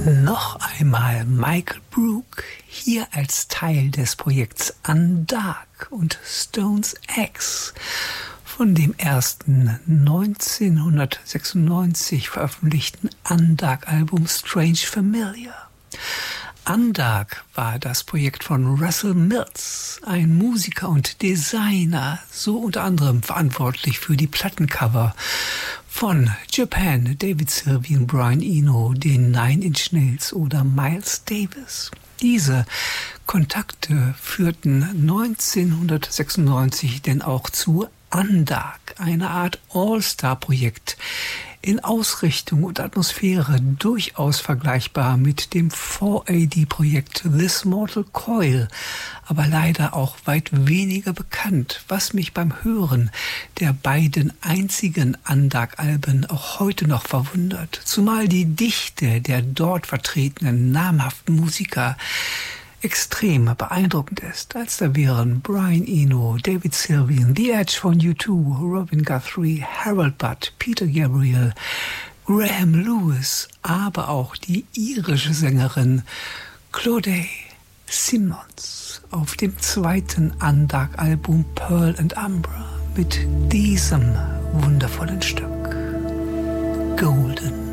Noch einmal Michael Brook, hier als Teil des Projekts Undark und Stones X von dem ersten 1996 veröffentlichten Undark-Album Strange Familiar. Undark war das Projekt von Russell Mills, ein Musiker und Designer, so unter anderem verantwortlich für die Plattencover von Japan, David Sylvian, Brian Eno, den Nine Inch Nails oder Miles Davis. Diese Kontakte führten 1996 denn auch zu Undark, eine Art All-Star-Projekt in Ausrichtung und Atmosphäre durchaus vergleichbar mit dem 4AD-Projekt This Mortal Coil, aber leider auch weit weniger bekannt, was mich beim Hören der beiden einzigen Undark-Alben auch heute noch verwundert, zumal die Dichte der dort vertretenen namhaften Musiker extrem beeindruckend ist, als da wären Brian Eno, David Sylvian, The Edge von U2, Robin Guthrie, Harold Budd, Peter Gabriel, Graham Lewis, aber auch die irische Sängerin Claude Simmons auf dem zweiten Undark-Album Pearl and Umbra mit diesem wundervollen Stück Golden.